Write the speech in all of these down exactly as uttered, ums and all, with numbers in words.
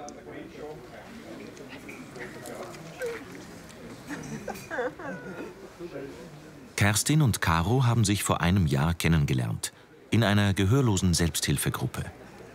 Kerstin und Caro haben sich vor einem Jahr kennengelernt, in einer gehörlosen Selbsthilfegruppe.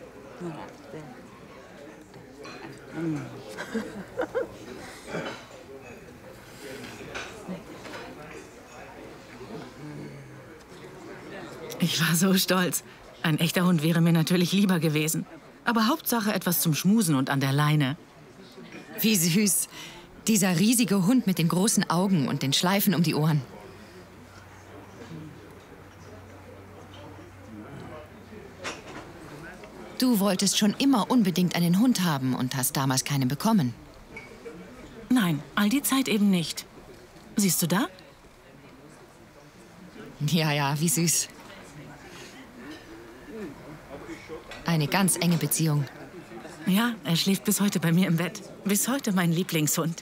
Ich war so stolz. Ein echter Hund wäre mir natürlich lieber gewesen. Aber Hauptsache etwas zum Schmusen und an der Leine. Wie süß. Dieser riesige Hund mit den großen Augen und den Schleifen um die Ohren. Du wolltest schon immer unbedingt einen Hund haben und hast damals keinen bekommen. Nein, all die Zeit eben nicht. Siehst du da? Ja, ja, wie süß. Eine ganz enge Beziehung. Ja, er schläft bis heute bei mir im Bett. Bis heute mein Lieblingshund.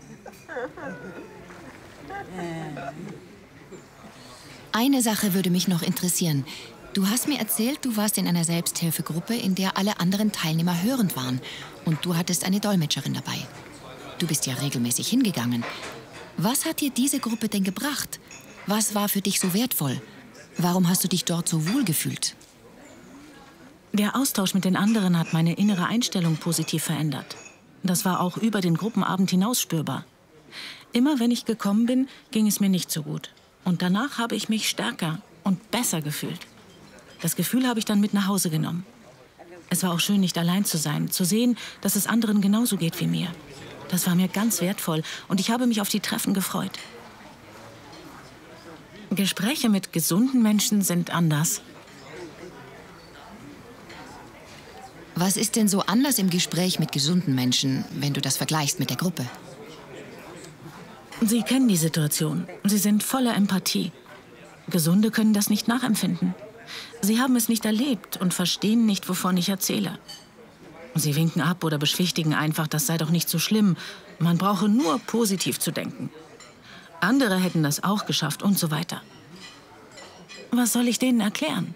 Eine Sache würde mich noch interessieren. Du hast mir erzählt, du warst in einer Selbsthilfegruppe, in der alle anderen Teilnehmer hörend waren. Und du hattest eine Dolmetscherin dabei. Du bist ja regelmäßig hingegangen. Was hat dir diese Gruppe denn gebracht? Was war für dich so wertvoll? Warum hast du dich dort so wohl gefühlt? Der Austausch mit den anderen hat meine innere Einstellung positiv verändert. Das war auch über den Gruppenabend hinaus spürbar. Immer wenn ich gekommen bin, ging es mir nicht so gut. Und danach habe ich mich stärker und besser gefühlt. Das Gefühl habe ich dann mit nach Hause genommen. Es war auch schön, nicht allein zu sein, zu sehen, dass es anderen genauso geht wie mir. Das war mir ganz wertvoll und ich habe mich auf die Treffen gefreut. Gespräche mit gesunden Menschen sind anders. Was ist denn so anders im Gespräch mit gesunden Menschen, wenn du das vergleichst mit der Gruppe? Sie kennen die Situation. Sie sind voller Empathie. Gesunde können das nicht nachempfinden. Sie haben es nicht erlebt und verstehen nicht, wovon ich erzähle. Sie winken ab oder beschwichtigen einfach, das sei doch nicht so schlimm. Man brauche nur positiv zu denken. Andere hätten das auch geschafft und so weiter. Was soll ich denen erklären?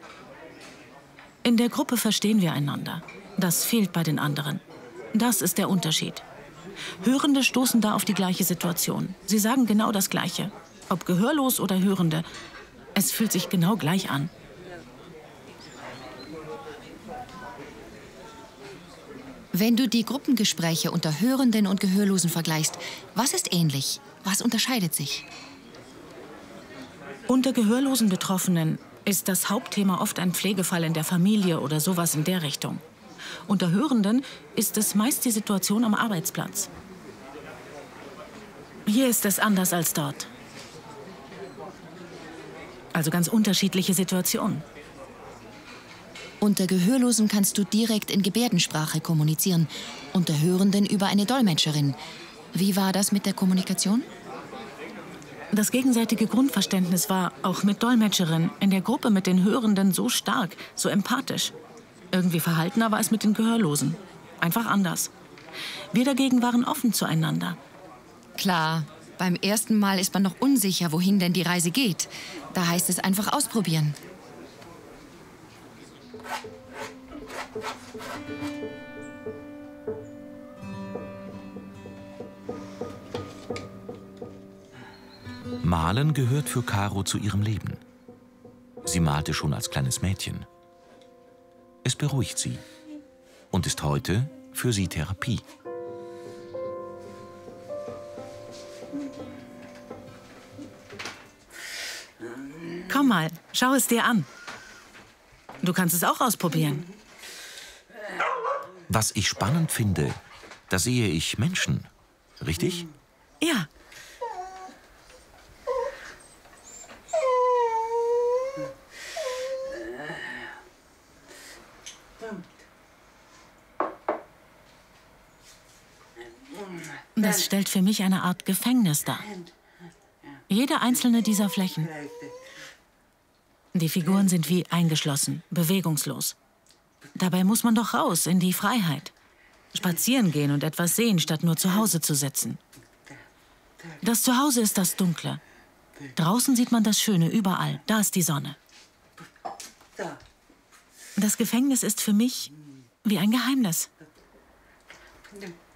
In der Gruppe verstehen wir einander. Das fehlt bei den anderen. Das ist der Unterschied. Hörende stoßen da auf die gleiche Situation. Sie sagen genau das Gleiche. Ob gehörlos oder Hörende. Es fühlt sich genau gleich an. Wenn du die Gruppengespräche unter Hörenden und Gehörlosen vergleichst, was ist ähnlich? Was unterscheidet sich? Unter gehörlosen Betroffenen ist das Hauptthema oft ein Pflegefall in der Familie oder sowas in der Richtung. Unter Hörenden ist es meist die Situation am Arbeitsplatz. Hier ist es anders als dort. Also ganz unterschiedliche Situationen. Unter Gehörlosen kannst du direkt in Gebärdensprache kommunizieren, unter Hörenden über eine Dolmetscherin. Wie war das mit der Kommunikation? Das gegenseitige Grundverständnis war, auch mit Dolmetscherin, in der Gruppe mit den Hörenden so stark, so empathisch. Irgendwie verhaltener war es mit den Gehörlosen. Einfach anders. Wir dagegen waren offen zueinander. Klar, beim ersten Mal ist man noch unsicher, wohin denn die Reise geht. Da heißt es einfach ausprobieren. Malen gehört für Caro zu ihrem Leben. Sie malte schon als kleines Mädchen. Es beruhigt sie und ist heute für sie Therapie. Komm mal, schau es dir an. Du kannst es auch ausprobieren. Was ich spannend finde, da sehe ich Menschen, richtig? Ja. Das stellt für mich eine Art Gefängnis dar. Jede einzelne dieser Flächen. Die Figuren sind wie eingeschlossen, bewegungslos. Dabei muss man doch raus in die Freiheit. Spazieren gehen und etwas sehen, statt nur zu Hause zu sitzen. Das Zuhause ist das Dunkle. Draußen sieht man das Schöne überall. Da ist die Sonne. Das Gefängnis ist für mich wie ein Geheimnis.